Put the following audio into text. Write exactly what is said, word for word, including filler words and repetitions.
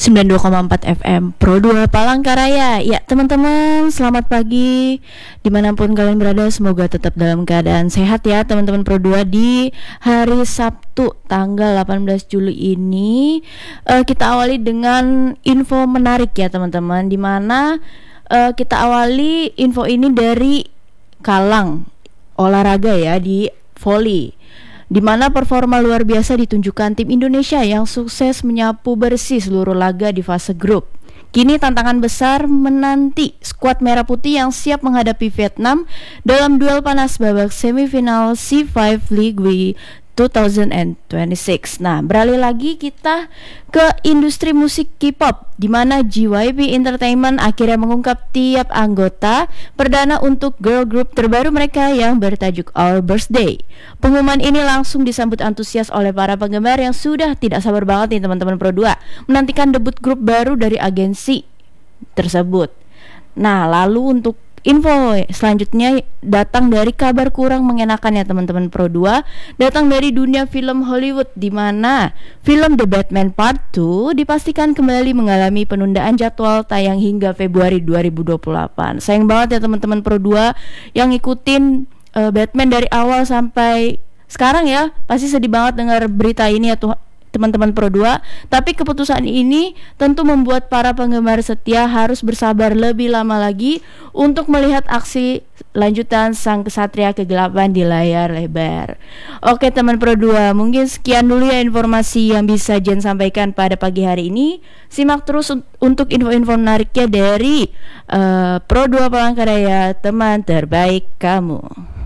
sembilan puluh dua koma empat F M Pro dua Palangkaraya. Ya teman-teman, selamat pagi dimanapun kalian berada. Semoga tetap dalam keadaan sehat ya teman-teman Pro dua. Di hari Sabtu tanggal delapan belas Juli ini uh, kita awali dengan info menarik ya teman-teman, dimana uh, kita awali info ini dari Kalang olahraga ya, di voli, di mana performa luar biasa ditunjukkan tim Indonesia yang sukses menyapu bersih seluruh laga di fase grup. Kini tantangan besar menanti skuad merah putih yang siap menghadapi Vietnam dalam duel panas babak semifinal C lima League dua ribu dua puluh enam. Nah, beralih lagi kita ke industri musik K-pop, di mana J Y P Entertainment akhirnya mengungkap tiap anggota perdana untuk girl group terbaru mereka yang bertajuk Our Birthday. Pengumuman ini langsung disambut antusias oleh para penggemar yang sudah tidak sabar banget nih teman-teman Pro dua menantikan debut grup baru dari agensi tersebut. Nah, lalu untuk info selanjutnya datang dari kabar kurang mengenakan ya teman-teman Pro dua, datang dari dunia film Hollywood, di mana film The Batman Part dua dipastikan kembali mengalami penundaan jadwal tayang hingga Februari dua ribu dua puluh delapan. Sayang banget ya teman-teman Pro dua yang ngikutin uh, Batman dari awal sampai sekarang ya, pasti sedih banget dengar berita ini ya tuh teman-teman Pro dua. Tapi keputusan ini tentu membuat para penggemar setia harus bersabar lebih lama lagi untuk melihat aksi lanjutan sang kesatria kegelapan di layar lebar. Oke teman Pro dua, mungkin sekian dulu ya informasi yang bisa Jen sampaikan pada pagi hari ini. Simak terus un- untuk info-info menariknya dari uh, Pro dua Palangkaraya, teman terbaik kamu.